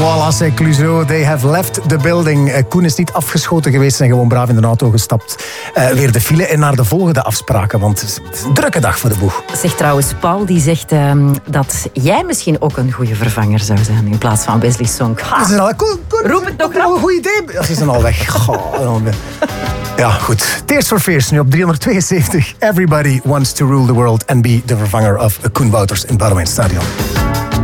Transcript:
Voilà, c'est Clouseau. They have left the building. Koen is niet afgeschoten geweest en gewoon braaf in de auto gestapt. Weer de file en naar de volgende afspraken, want het is een drukke dag voor de boeg. Zegt trouwens Paul, die zegt dat jij misschien ook een goede vervanger zou zijn in plaats van Wesley Sonk. Ze zijn al, Roep het nog een goed idee. Ze zijn al weg. Ja, goed. Tears for Fears, nu op 372. Everybody wants to rule the world and be de vervanger of Koen Wouters in Boudewijn Stadion.